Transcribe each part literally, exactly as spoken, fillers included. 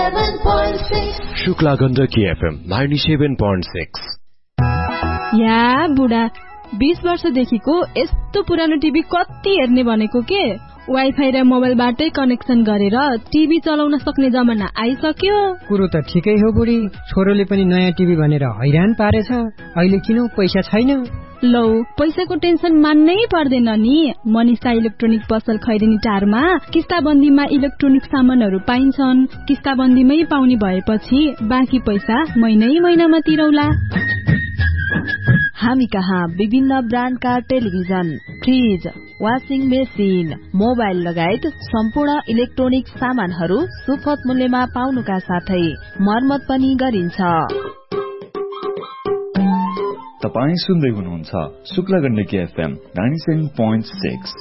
Shukla Gandaki FM ninety-seven point six। या बुढा बीस वर्षदेखिको यस्तो पुरानो टिभी कति हेर्ने भनेको के? वाइफाई र मोबाइलबाटै कनेक्सन गरेर टिभी चलाउन सक्ने जमाना आइसक्यो। कुरो त ठिकै हो बुढी, छोरोले पनि नयाँ टिभी भनेर हैरान पारेछ। अहिले किन पैसा छैन? लौ, पैसाको टेन्सन मान्नै पर्दैन नि। मनिषा इलेक्ट्रोनिक पसल खैरेनी टारमा किस्ताबन्दीमा इलेक्ट्रोनिक सामानहरू पाइन्छन्। किस्ताबन्दीमै पाउने भएपछि बाँकी पैसा महिनै महिनामा तिरौला। हामी कहाँ विभिन्न ब्रान्डका television, fridge, washing machine, mobile लगायत सम्पूर्ण इलेक्ट्रोनिक सामानहरू सुपथ मूल्यमा पाउनुका साथै मर्मत पनि गरिन्छ। तपाई सुन्दै हुनुहुन्छ Shukla Gandaki FM ninety-seven point six।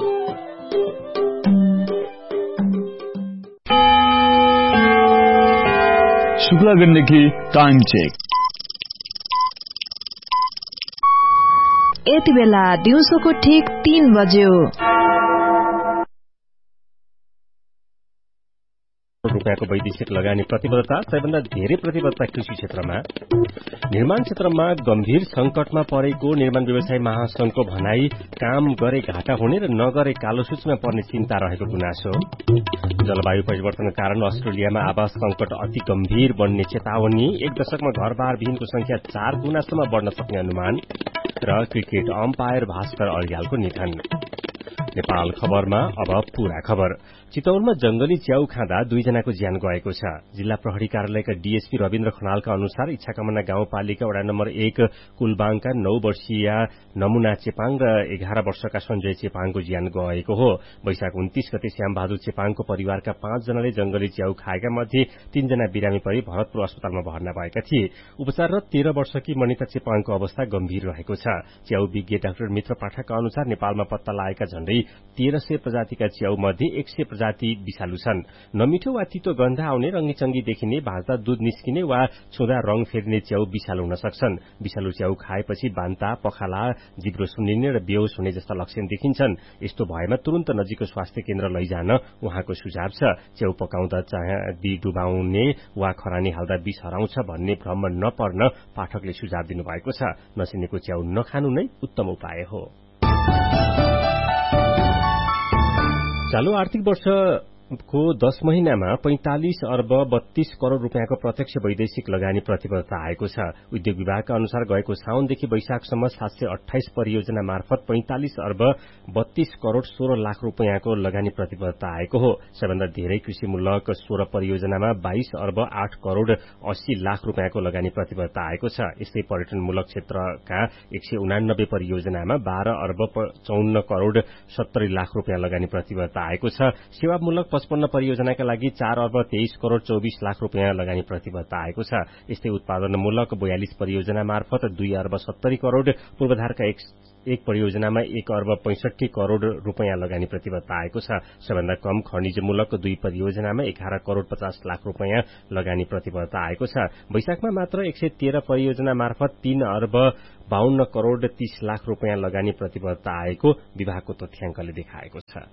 Shukla Gandaki time check. यति बेला दिउँसोको ठिक तीन बज्यो। रुपियाँको वैदेशिक लगानी प्रतिबद्धता, सबैभन्दा धेरै प्रतिबद्धता कृषि क्षेत्रमा। निर्माण क्षेत्रमा गम्भीर संकटमा परेको निर्माण व्यवसाय महासंघको भनाई काम गरे घाटा हुने र नगरे कालो सूचीमा पर्ने चिन्ता रहेको गुनासो। जलवायु परिवर्तनका कारण अस्ट्रेलियामा आवास संकट अति गम्भीर बन्ने चेतावनी। एक दशकमा घरबार विहीनको संख्या चार गुणासम्म बढ़न सक्ने अनुमान। र क्रिकेट अम्पायर भास्कर अर्यालको निधन। नेपाल खबरमा अब पूरा खबर। चितवनमा जंगली च्याउ खाँदा दुईजनाको ज्यान गएको छ। जिल्ला प्रहरी कार्यालयका डीएसपी रविन्द्र खनालका अनुसार इच्छाकामना गाउँपालिका वडा नम्बर एक कुलबाङका नौ वर्षीय नमुना चेपाङ र एघार वर्षका सञ्जय चेपाङको ज्यान गएको हो। वैशाख उन्तीस गते श्यामबहादुर चेपाङको परिवारका पाँचजनाले जंगली च्याउ खाएका मध्ये तीनजना बिरामी परि भरतपुर अस्पतालमा भर्ना भएका थिए। उपचाररत तेह्र वर्षकी मनिता चेपाङको अवस्था गम्भीर रहेको छ। च्याउ विज्ञ डाक्टर मित्र पाठकका अनुसार नेपालमा पत्ता लागेका झण्डै तेह्र सय प्रजातिका च्याउ मध्ये एक सय प्रजाति विषालु छन्। नमिठो वा तितो गन्ध आउने, रंगीचंगी देखिने, भाज्दा दूध निस्किने वा छुँदा रंग फेर्ने च्याउ विषालु हुन सक्छन्। विषालु च्याउ खाएपछि बान्ता, पखाला, जिब्रो सुन्निने र बेहोस हुने जस्ता लक्षण देखिन्छन्। यस्तो भएमा तुरन्त नजिकको स्वास्थ्य केन्द्र लैजान उहाँको सुझाव छ। च्याउ पकाउँदा चाँदी डुबाउने वा खरानी हाल्दा विष हराउँछ भन्ने भ्रम नपर्न पाठकले सुझाव दिनुभएको छ। नसिनेको च्याउ नखानु नै उत्तम उपाय हो। चालू आर्थिक वर्ष को दस महीनामा पैंतालिस अर्ब बत्तीस करोड़ रूपियाँको प्रत्यक्ष वैदेशिक लगानी प्रतिबद्धता आएको छ। उद्योग विभागका अनुसार गएको साउनदेखि वैशाखसम्म सात सय अठाइस परियोजना मार्फत पैंतालिस अर्ब बत्तीस करोड़ सोह्र लाख रूपियाँको लगानी प्रतिबद्धता आएको हो। सबैभन्दा धेरै कृषिमूलक सोह्र परियोजनामा बाइस अर्ब आठ करोड़ अस्सी लाख रूपियाँको लगानी प्रतिबद्धता आएको छ। यस्तै पर्यटनमूलक क्षेत्रका एक सय उनानब्बे परियोजनामा बाह्र अर्ब चौन्न करोड़ सत्तरी लाख रूपियाँ लगानी प्रतिबद्धता आएको छ। सेवामूलक पचपन्न परियोजनाका लागि चार अर्ब तेइस करोड़ चौबीस लाख रूपियाँ लगानी प्रतिबद्धता आएको छ। यस्तै उत्पादनमूलक बयालिस परियोजना मार्फत दुई अर्ब सत्तरी करोड़, पूर्वाधारका एक एक परियोजनामा एक अर्ब पैंसठी करोड़ रूपियाँ लगानी प्रतिबद्धता आएको छ। सबैभन्दा कम खनिजमूलक दुई परियोजनामा एघार करोड़ पचास लाख रूपियाँ लगानी प्रतिबद्धता आएको छ। वैशाखमा मात्र एक सय तेह्र परियोजना मार्फत तीन अर्ब बाहन्न करोड़ तीस लाख रूपियाँ लगानी प्रतिबद्धता आएको विभागको तथ्याङ्कले देखाएको छ।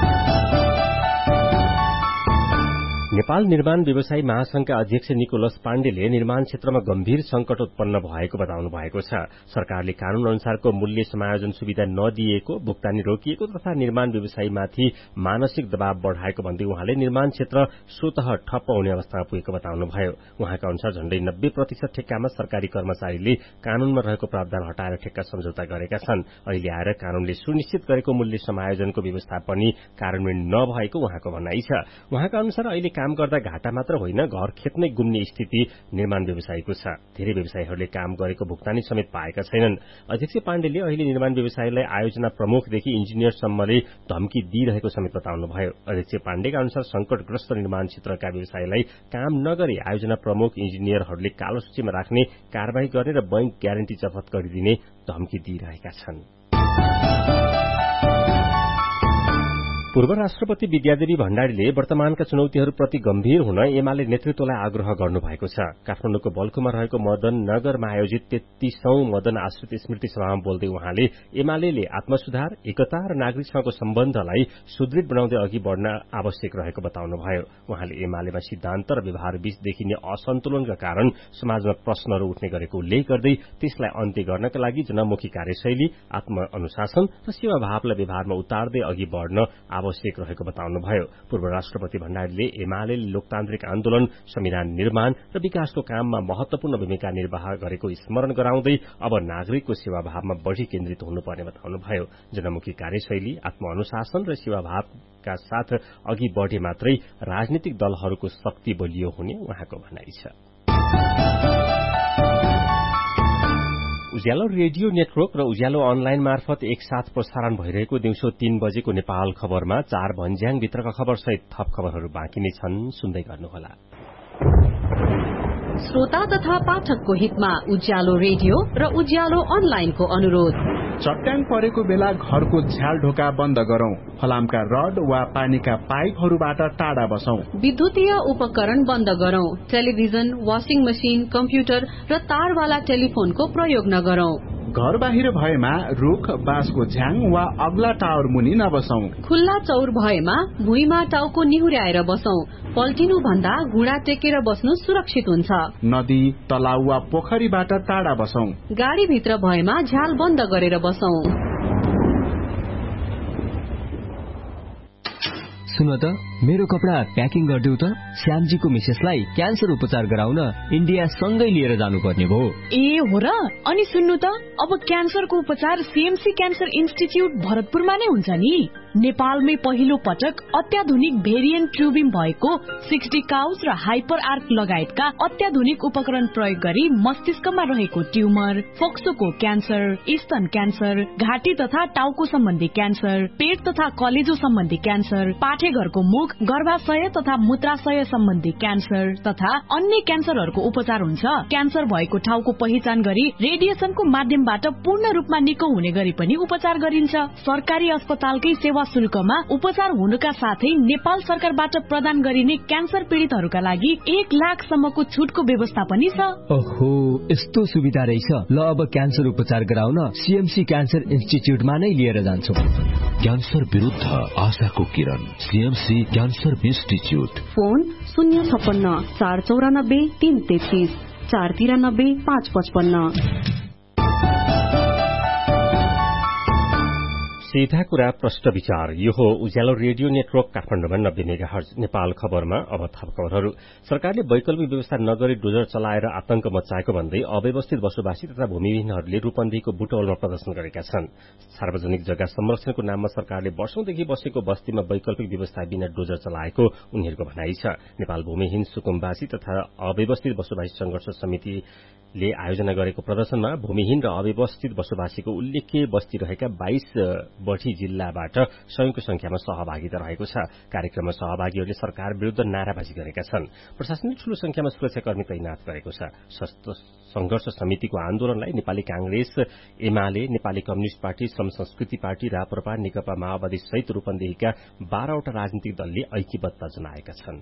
नेपाल निर्माण व्यवसायी महासंघका अध्यक्ष निकोलस पाण्डेले निर्माण क्षेत्रमा गम्भीर संकट उत्पन्न भएको बताउनु भएको छ। सरकारले कानून अनुसारको मूल्य समायोजन सुविधा नदिएको, भुक्तानी रोकिएको तथा निर्माण व्यवसायीमाथि मानसिक दबाव बढ़ाएको भन्दै उहाँले निर्माण क्षेत्र स्वतः ठप्प हुने अवस्थामा पुगेको बताउनुभयो। उहाँका अनुसार झण्डै नब्बे प्रतिशत ठेक्कामा सरकारी कर्मचारीले कानूनमा रहेको प्रावधान हटाएर ठेक्का सम्झौता गरेका छन्। अहिले आएर कानूनले सुनिश्चित गरेको मूल्य समायोजनको व्यवस्था पनि कार्यान्वयन नभएको उहाँको भनाइ छ। उहाँका अनुसार अहिले काम गर्दा घाटा मात्र होइन, घर खेतमै गुम्ने स्थिति निर्माण व्यवसायीको छ। धेरै व्यवसायीहरूले काम गरेको भुक्तानी समेत पाएका छैनन्। अध्यक्ष पाण्डेले अहिले निर्माण व्यवसायीलाई आयोजना प्रमुखदेखि इन्जिनियरसम्मले धम्की दिइरहेको समेत बताउनुभयो। अध्यक्ष पाण्डेका अनुसार संकटग्रस्त निर्माण क्षेत्रका व्यवसायीलाई काम नगरे आयोजना प्रमुख इन्जिनियरहरूले कालो सूचीमा राख्ने, कारवाही गर्ने र बैंक ग्यारेन्टी जफत गरिदिने धम्की दिइरहेका छन्। पूर्व राष्ट्रपति विद्यादेवी भण्डारीले वर्तमानका चुनौतीहरूप्रति गम्भीर हुन एमाले नेतृत्वलाई आग्रह गर्नुभएको छ। काठमाडौँको बल्कुमा रहेको मदन नगरमा आयोजित तेत्तीसौं मदन आश्रित स्मृति सभामा बोल्दै उहाँले एमाले आत्मसुधार, एकता र नागरिकसँगको सम्बन्धलाई सुदृढ बनाउँदै अघि बढ्न आवश्यक रहेको बताउनुभयो। उहाँले एमालेमा सिद्धान्त र व्यवहार बीच देखिने असन्तुलनका कारण समाजमा प्रश्नहरू उठ्ने गरेको उल्लेख गर्दै त्यसलाई अन्त्य गर्नका लागि जनमुखी कार्यशैली, आत्मअनुशासन र सेवाभावलाई व्यवहारमा उतार्दै अघि बढ्न आवश्यक रहेको बताउनुभयो। पूर्व राष्ट्रपति भण्डारीले एमाले लोकतान्त्रिक आन्दोलन, संविधान निर्माण र विकासको काममा महत्वपूर्ण भूमिका निर्वाह गरेको स्मरण गराउँदै अब नागरिकको सेवाभावमा बढ़ी केन्द्रित हुनुपर्ने बताउनुभयो। जनमुखी कार्यशैली, आत्मअनुशासन र सेवाभावका साथ अघि बढ़े मात्रै राजनीतिक दलहरूको शक्ति बलियो हुने उहाँको भनाइ छ। उज्यालो रेडियो नेटवर्क र उज्यालो अनलाइन मार्फत एकसाथ प्रसारण भइरहेको दिउँसो तीन बजेको नेपाल खबरमा चार भन्ज्याङ भित्रका खबरसहित थप खबरहरू बाँकी नै छन्, सुन्दै गर्नुहोला। श्रोता तथा पाठकको हितमा उज्यालो रेडियो र उज्यालो अनलाइनको अनुरोध। चट्याङ परेको बेला घरको झ्याल ढोका बन्द गरौं, फलामका रड वा पानीका पाइपहरूबाट टाढा बसौं, विद्युतीय उपकरण बन्द गरौं, टेलिभिजन, वाशिङ मशिन, कम्प्युटर र तारवाला टेलिफोनको प्रयोग नगरौं। घर बाहिर भएमा रुख, बाँसको झ्याङ वा अग्ला टावर मुनि नबसौं। खुल्ला चौर भएमा भुइँमा टाउको निहुर्याएर बसौं। पल्टिनु भन्दा घुँडा टेकेर बस्नु सुरक्षित हुन्छ। नदी, तलाउ वा पोखरीबाट टाढा बसौं। गाडी भित्र भएमा झ्याल बन्द गरेर बसौं। सुन त, मेरो कपडा प्याकिङ गरिदेऊ त। श्यामजीको मिसेसलाई क्यान्सर उपचार गराउन इन्डिया सँगै लिएर जानुपर्ने भयो। ए हो र? अनि सुन्नु त, अब क्यान्सरको उपचार सीएमसी क्यान्सर इन्स्टिच्युट भरतपुरमा नै हुन्छ नि। नेपालमै पहिलो पटक अत्याधुनिक भेरिएन्ट ट्युबिङ भएको सिक्सटी काउस र हाइपर आर्क लगायतका अत्याधुनिक उपकरण प्रयोग गरी मस्तिष्कमा रहेको ट्युमर, फोक्सोको क्यान्सर, स्तन क्यान्सर, घाँटी तथा टाउको सम्बन्धी क्यान्सर, पेट तथा कलेजो सम्बन्धी क्यान्सर, पाठेघरको मुख, गर्भाशय तथा मूत्राशय सम्बन्धी क्यान्सर तथा अन्य क्यान्सरहरूको उपचार हुन्छ। क्यान्सर भएको ठाउँको पहिचान गरी रेडिएसनको माध्यमबाट पूर्ण रूपमा निको हुने गरी पनि उपचार गरिन्छ। सरकारी अस्पतालकै सेवा शुल्कमा उपचार हुनुका साथै नेपाल सरकारबाट प्रदान गरिने क्यान्सर पीड़ितहरूका लागि एक लाख सम्मको छुटको व्यवस्था पनि छ। ओहो, यस्तो सुविधा रहेछ। ल, अब क्यान्सर उपचार गराउन सीएमसी क्यान्सर इन्स्टिच्युटमा नै लिएर जान्छौ। क्यान्सर विरुद्ध आशाको किरण, सीएमसी क्यान्सर इन्स्टिच्युट। फोन शून्य छप्पन्न चार चौरानब्बे तीन तेत्तीस चार तिरानब्बे पाँच पचपन्न। सीधा कुरा, प्रश्न विचार। यो हो उज्यालो रेडियो नेटवर्क काठमाडौँमा नब्बे मेगाहर्ज। नेपाल खबरमा अब थप खबरहरू। सरकारले वैकल्पिक व्यवस्था नगरी डोजर चलाएर आतंक मचाएको भन्दै अव्यवस्थित बसोबासी तथा भूमिहीनहरूले रूपन्देहीको बुटवलमा प्रदर्शन गरेका छन्। सार्वजनिक जग्गा संरक्षणको नाममा सरकारले वर्षौंदेखि बसेको बस्तीमा वैकल्पिक व्यवस्था बिना डोजर चलाएको उनीहरूको भनाइ छ। नेपाल भूमिहीन सुकुम्बासी तथा अव्यवस्थित बसोबासी संघर्ष समितिले आयोजना गरेको प्रदर्शनमा भूमिहीन र अव्यवस्थित बसोबासीको उल्लेख्य बस्ती रहेका बाइस बढ़ी जिल्लाबाट सयौंको संख्यामा सहभागिता रहेको छ। कार्यक्रममा सहभागीहरूले सरकार विरूद्ध नाराबाजी गरेका छन्। प्रशासनले ठूलो संख्यामा सुरक्षाकर्मी तैनाथ गरेको छ। संघर्ष समितिको आन्दोलनलाई नेपाली कांग्रेस, एमाले, नेपाली कम्युनिष्ट पार्टी, श्रम संस्कृति पार्टी, राप्रपा, नेकपा माओवादी सहित रूपन्देहीका बाह्रवटा राजनीतिक दलले ऐक्यबद्धता जनाएका छन्।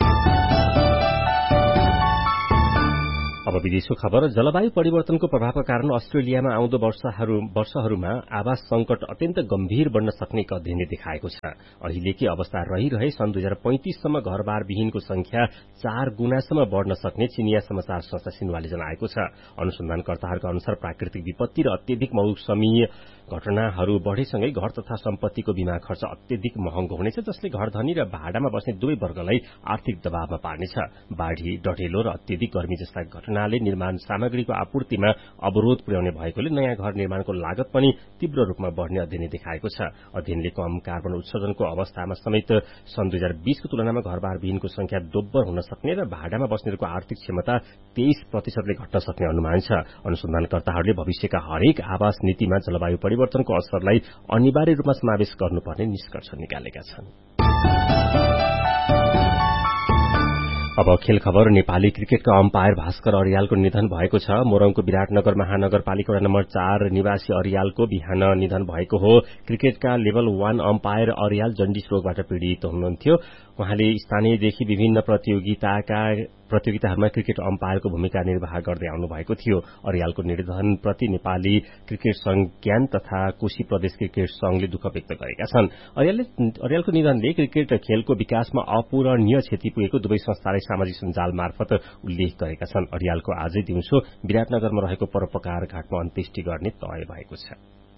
अब विदेशको खबर। जलवायु परिवर्तनको प्रभावका कारण अस्ट्रेलियामा आउँदो वर्षहरू वर्षहरूमा आवास संकट अत्यन्त गम्भीर बन्न सक्ने एक अध्ययनले देखाएको छ। अहिलेकी अवस्था रहिरहे सन् दुई हजार पैंतिससम्म घरबारविहीनको संख्या चार गुणासम्म बढ़न सक्ने चिनिया समाचार संस्था सिन्हुवाले जनाएको छ। अनुसन्धानकर्ताहरूका अनुसार प्राकृतिक विपत्ति र अत्यधिक मौसमी घटनाहरू बढ़ेसँगै घर तथा सम्पत्तिको बीमा खर्च अत्यधिक महँगो हुनेछ, जसले घरधनी र भाडामा बस्ने दुवै वर्गलाई आर्थिक दबावमा पार्नेछ। बाढ़ी, डढेलो र अत्यधिक गर्मी जस्ता घटनाले निर्माण सामग्रीको आपूर्तिमा अवरोध पुर्याउने भएकोले नयाँ घर निर्माणको लागत पनि तीव्र रूपमा बढ़ने अध्ययनले देखाएको छ। अध्ययनले कम कार्बन उत्सर्जनको अवस्थामा समेत सन् दुई हजार बीसको तुलनामा घरबारविहीनको संख्या दोब्बर हुन सक्ने र भाडामा बस्नेहरूको आर्थिक क्षमता तेइस प्रतिशतले घट्न सक्ने अनुमान छ। अनुसन्धानकर्ताहरूले भविष्यका हरेक आवास नीतिमा जलवायु परिवर्तनको असरलाई अनिवार्य रूपमा समावेश गर्नुपर्ने निष्कर्ष निकालेका छन्। अब खेल खबर। नेपाली क्रिकेटका अम्पायर भास्कर अर्यालको निधन भएको छ। मोरङको विराटनगर महानगरपालिका नम्बर चार निवासी अर्यालको बिहान निधन भएको हो। क्रिकेटका level one empire Aryal jaundice रोगबाट पीड़ित हुनुहुन्थ्यो। उहाँले स्थानीयदेखि विभिन्न प्रतियोगिताका प्रतियोगिताहरूमा क्रिकेट अम्पायरको भूमिका निर्वाह गर्दै आउनु भएको थियो। अर्यालको निधनप्रति नेपाली क्रिकेट संघ ज्ञान तथा कोशी प्रदेश क्रिकेट संघले दुःख व्यक्त गरेका छन्। अर्यालको निधनले क्रिकेट खेलको विकासमा अपूरणीय क्षति पुगेको दुवै संस्थाले सामाजिक सञ्जाल मार्फत उल्लेख गरेका छन्। अर्यालको आजै दिउँसो विराटनगरमा रहेको परोपकार घाटमा अन्त्येष्टि गर्ने तय भएको छ।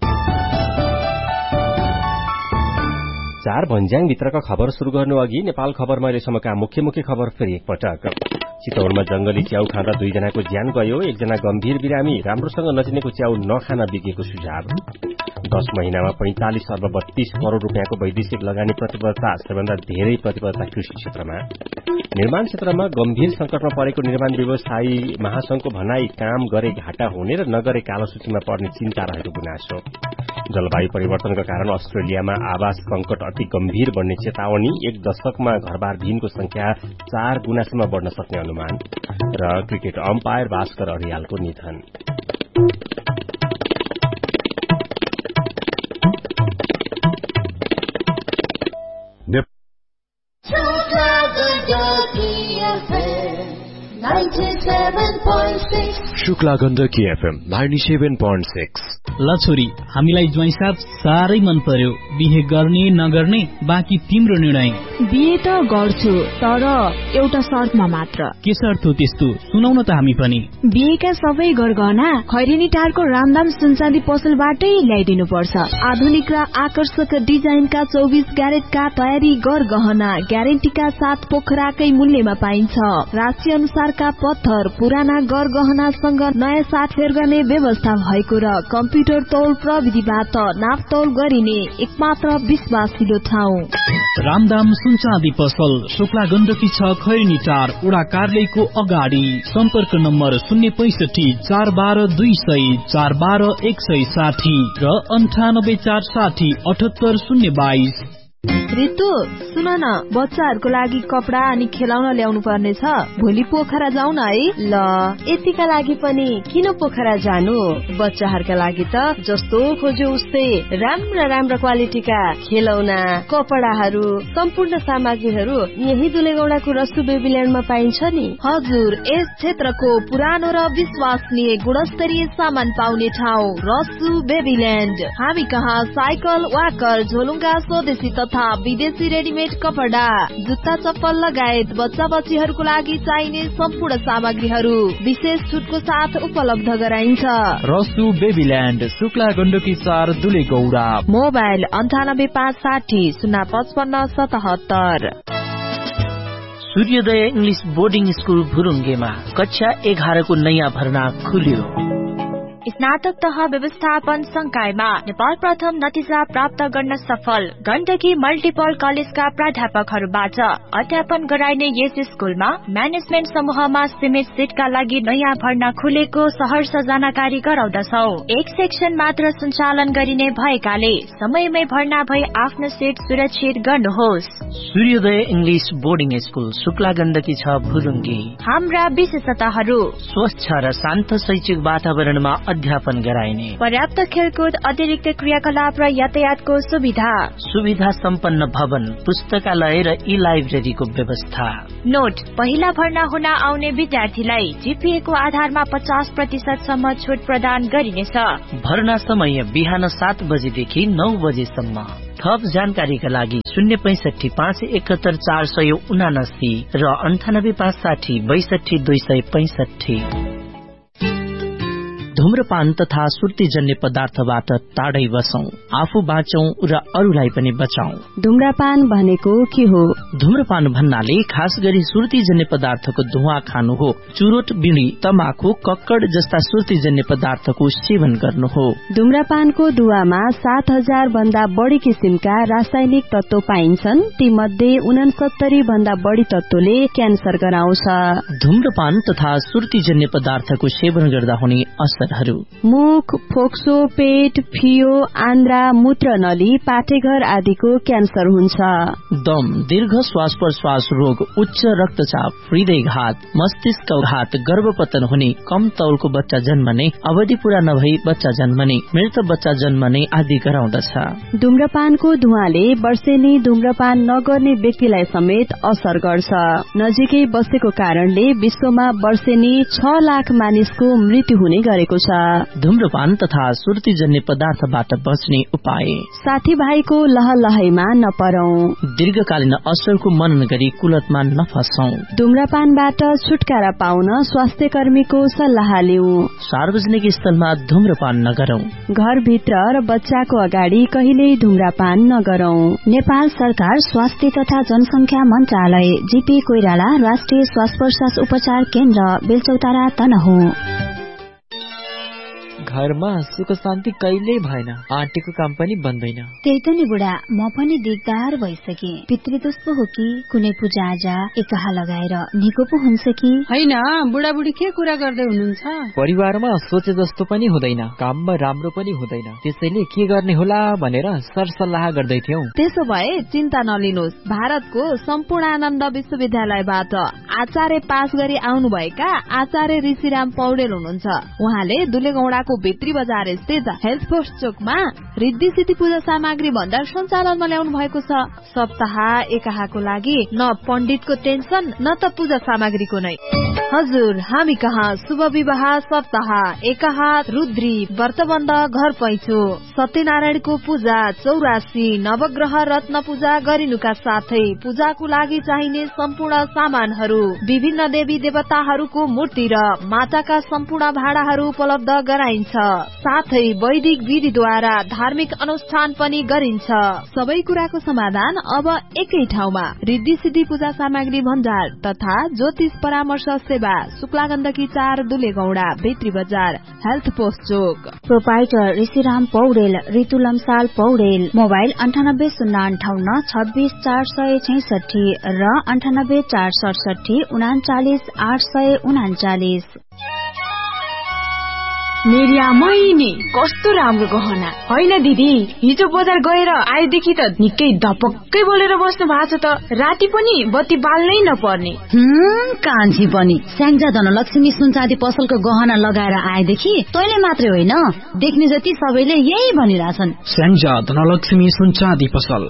चार भन्ज्याङ भित्रका खबर शुरू गर्नु अघि नेपाल खबरमा अहिलेसम्मका मुख्य मुख्य खबर फेरि एकपटक। चितवनमा जंगली च्याउ खाँदा दुईजनाको ज्यान गयो। एकजना गम्भीर बिरामी। राम्रोसँग नचिनेको च्याउ नखान बिकेको सुझाव। दश महिनामा पैंतालिस अर्ब बत्तीस करोड़ रूपियाँको वैदेशिक लगानी प्रतिबद्धता। सबैभन्दा धेरै प्रतिबद्धता कृषि क्षेत्रमा। निर्माण क्षेत्रमा गम्भीर संकटमा परेको निर्माण व्यवसायी महासंघको भनाई काम गरे घाटा हुने र नगरे कालो सूचीमा पर्ने चिन्ता रहेको गुनासो। जलवायु परिवर्तनका कारण अस्ट्रेलियामा आवास संकट अति गम्भीर बन्ने चेतावनी। एक दशकमा घरबारविहीनको संख्या चार गुणासम्म बढ़न सक्ने अनुमान। र क्रिकेट अम्पायर भास्कर अर्यालको निधन। Shukla Gandaki FM ninety seven point six. ल छोरी, हामीलाई ज्वाइँ साहब साह्रै मन पर्यो। बिहे गर्ने नगर्ने बाँकी तिम्रो निर्णय। बिहे त गर्छु, तर एउटा शर्तमा मात्र। के शर्त हो त्यस्तो? सुनाउन त हामी पनि। बिहेका सबै गरगहना खैरेनी टारको रामदाम सुनचाँदी पसलबाटै ल्याइदिनु पर्छ। आधुनिक र आकर्षक डिजाइनका चौबिस क्यारेटका तयारी गरगहना ग्यारेन्टीका साथ पोखराकै मूल्यमा पाइन्छ। राशि अनुसारका पत्थर, पुराना गरगहनासँग नयाँ साटफेर गर्ने व्यवस्था भएको र कम्प्युटर तौल प्रविधिबाट नापतौल गरिने एकमात्र विश्वासिलो ठाउँ रामदाम सुनचाँदी पसल। शुक्ला गण्डकी छ खैरेनी टार वडा कार्यालयको अगाडि। सम्पर्क नम्बर शून्य पैसठी चार बाह्र दुई सय चार बाह्र एक सय साठी र अन्ठानब्बे चार साठी अठहत्तर शून्य बाइस। ऋतु सुन न, बच्चाहरूको लागि कपडा अनि खेलाउन ल्याउनु पर्ने छ। भोलि पोखरा जाऊ न है। ल, यतिका लागि पनि किन पोखरा जानु? बच्चाहरूका लागि त जस्तो खोज्यो उस्तै राम्रा राम्रा क्वालिटीका खेलौना, कपडाहरू, सम्पूर्ण सामग्रीहरू यही दुलेगौडाको रसु बेबील्यान्डमा पाइन्छ नि। हजुर, यस क्षेत्रको पुरानो र विश्वसनीय गुणस्तरीय सामान पाउने ठाउँ रसु बेबील्यान्ड। हामी कहाँ साइकल, वाकर, झोलुङ्गा, स्वदेशी तथा विदेशी रेडिमेड कपडा, जुत्ता, चप्पल लगायत बच्चा बच्चीहरूको लागि चाहिने सम्पूर्ण सामग्रीहरू विशेष छुटको साथ उपलब्ध गराइन्छ। रसु बेबील्यान्ड, शुक्ला गण्डकी चार दुलेगौडा। मोबाइल अन्ठानब्बे पाँच साठी शून्य पचपन्न सतहत्तर। सूर्योदय इंग्लिश बोर्डिङ स्कूल भुरुङ्गेमा कक्षा एघारको नयाँ भर्ना खुल्यो। स्नातक तह व्यवस्थापन संकायमा नेपाल प्रथम नतिजा प्राप्त गर्न सफल गण्डकी मल्टिपल कलेजका प्राध्यापकहरूबाट अध्यापन गराइने यस स्कूलमा म्यानेजमेन्ट समूहमा सीमित सीटका लागि नयाँ भर्ना खुलेको सहर्ष जानकारी गराउँदछौ। एक सेक्सन मात्र सञ्चालन गरिने भएकाले समयमै भर्ना भई आफ्नो सीट सुरक्षित गर्नुहोस्। सूर्योदय English boarding school Shukla Gandaki छ भुरुङ्गे। हाम्रा विशेषताहरू स्वच्छ र शान्त शैक्षिक वातावरणमा अध्यापन गराइने, पर्याप्त खेलकुद, अतिरिक्त क्रियाकलाप र यातायातको सुविधा, सुविधा सम्पन्न भवन, पुस्तकालय र ई लाइब्रेरीको व्यवस्था। नोट, पहिला भर्ना हुन आउने विद्यार्थीलाई जीपीए को आधारमा पचास प्रतिशत सम्म छुट प्रदान गरिनेछ। भर्ना समय बिहान सात बजेदेखि नौ बजेसम्म। थप जानकारीका लागि शून्य पैसठी पाँच एकहत्तर चार सय उनासी र अन्ठानब्बे पाँच साठी बैसठी दुई सय पैसठी। धूम्रपान तथा सुर्तीजन्य पदार्थबाट टाढै बसौं, आफू बाँचौं र अरूलाई पनि बचाऊ। धूम्रपान भनेको के हो? धूम्रपान भन्नाले खास गरी सुर्तीजन्य पदार्थको धुवा खानु हो। चुरोट, बिडी, तमाखु, कक्कड जस्ता सुर्तीजन्य पदार्थको सेवन गर्नु हो। धूम्रपानको धुवामा सात हजार भन्दा बढ़ी किसिमका रासायनिक तत्व पाइन्छन्। ती मध्ये उनसत्तरी भन्दा बढ़ी तत्वले क्यान्सर गराउँछ। धूम्रपान तथा सुर्तीजन्य पदार्थको सेवन गर्दा हुने असर समस्याहरू मुख, फोक्सो, पेट, फियो, आन्द्रा, मूत्र नली, पाठेघर आदिको क्यान्सर हुन्छ। दम, दीर्घ श्वास प्रश्वास रोग, उच्च रक्तचाप, हृदयघात, मस्तिष्कघात, गर्भपतन हुने, कम तौलको बच्चा जन्मने, अवधि पूरा नभई बच्चा जन्मने, मृत बच्चा जन्मने आदि गराउँदछ। धूम्रपानको धुवाले वर्षेनी धूम्रपान नगर्ने व्यक्तिलाई समेत असर गर्छ। नजिकै बसेको कारणले विश्वमा वर्षेनी छ लाख मानिसको मृत्यु हुने गरेको छ। धूम्रपान तथा सुर्तीजन्य पदार्थबाट बच्ने उपाय। साथीभाइको लहलहैमा नपरौं। दीर्घकालीन असरको मनन गरी कुलतमा नफसौं। धूम्रपानबाट छुटकारा पाउन स्वास्थ्य कर्मीको सल्लाह लिऊ। सार्वजनिक स्थलमा धूम्रपान नगरौं। घरभित्र र बच्चाको अगाडि कहिल्यै धूम्रपान नगरौं। नेपाल सरकार स्वास्थ्य तथा जनसंख्या मन्त्रालय, जीपी कोइराला, राष्ट्रिय श्वास प्रश्वास उपचार केन्द्र, बेलचौतारा, तनहुँ। घरमा सुख शान्ति कहिल्यै भएन, आन्टीको काम पनि बन्दैन। त्यही त नि बुढा, म पनि दिगदार भइसके। पितृदोष पो हो कि कुनै पूजा आजा एकाहा लगाएर निको पो हुन्छ कि होइन? बुढाबुढी के कुरा गर्दै हुनुहुन्छ? परिवारमा सोचे जस्तो पनि हुँदैन, काममा राम्रो पनि हुँदैन, त्यसैले के गर्ने होला भनेर सरसल्लाह गर्दै थियौं। त्यसो भए चिन्ता नलिनुहोस्, भारतको सम्पूर्णानन्द विश्वविद्यालयबाट आचार्य पास गरी आउनुभएका आचार्य ऋषिराम पौडेल हुनुहुन्छ। उहाँले दुलेगौडाको भित्री बजार स्थित हेल्थ पोस्ट चोकमा रिद्धि सिद्धि पूजा सामग्री भण्डार सञ्चालनमा ल्याउनु भएको छ। सप्ताह एकाहाको लागि न पण्डितको टेन्सन न त पूजा सामग्रीको नै। हजुर, हामी कहाँ शुभ विवाह, सप्ताह एकाहा, रुद्री, व्रतबन्ध, घर पैँचो, सत्यनारायणको पूजा, चौरासी, नवग्रह रत्न पूजा गरिनुका साथै पूजाको लागि चाहिने सम्पूर्ण सामानहरू, विभिन्न देवी देवताहरूको मूर्ति र माटाका सम्पूर्ण भाँडाहरू उपलब्ध गराइन्छ। साथै वैदिक विधिद्वारा धार्मिक अनुष्ठान पनि गरिन्छ। सबै कुराको समाधान अब एकै ठाउँमा। रिद्धि सिद्धि पूजा सामग्री भण्डार तथा ज्योतिष परामर्श सेवा, शुक्ला गण्डकी चार, दुलेगौडा, भित्री बजार, हेल्थ पोस्ट चोक। प्रोपाइटर ऋषिराम पौडेल, ऋतु लम्साल पौडेल। मोबाइल अन्ठानब्बे शून्य अन्ठाउन्न छब्बीस चार सय छैसठी र अन्ठानब्बे चार सडसठी उनाचालिस आठ सय उनाचालिस। मेरिया मैनी कस्तो राम्रो गहना होइन दिदी? हिजो बजार गएर आएदेखि त निकै धपक्कै बोलेर बस्नु भएको छ त। राति पनि बत्ती बाल्नै नपर्ने। हम्म कान्छी पनि स्याङ्जा धनलक्ष्मी सुनचाँदी पसलको गहना लगाएर आएदेखि तैले मात्रै होइन, देख्ने जति सबैले यही भनिरहेछन्। स्याङ्जा धनलक्ष्मी सुनचाँदी पसल।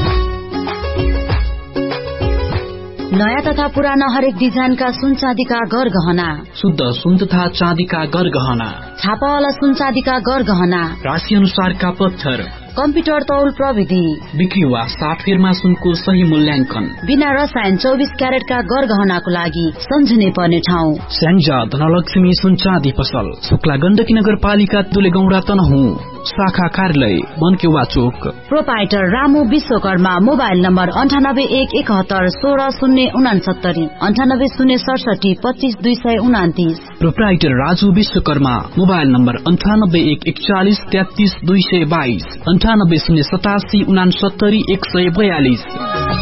नयाँ तथा पुराना हरेक डिजाइनका सुन चाँदीका गरगहना, शुद्ध सुन तथा चाँदीका गरगहना, छापावाला सुन चाँदीका गरगहना, राशि अनुसारका पत्थर, कम्प्युटर तौल प्रविधि, बिक्री वा साटफेरमा सुनको सही मूल्याङ्कन, बिना रसायन चौबिस क्यारेटका गरगहनाको लागि सम्झिनै पर्ने ठाउँ स्याङ्जा धनलक्ष्मी सुन चाँदी पसल, शुक्ला गण्डकी नगरपालिका दुलेगौडा, तनहुँ, शाखा कार्यालय बनकेवा चोक। Proprietor Ramu Vishwakarma. Mobile number अन्ठानब्बे एक एकहत्तर सोह्र शून्य उनासत्तरी, अन्ठानब्बे शून्य सडसठी पच्चिस दुई सय उनातिस। Proprietor Raju Vishwakarma. Mobile number अन्ठानब्बे एक एकचालिस तेत्तिस दुई सय बाइस, अन्ठानब्बे शून्य सतासी उनासत्तरी एक सय बयालिस।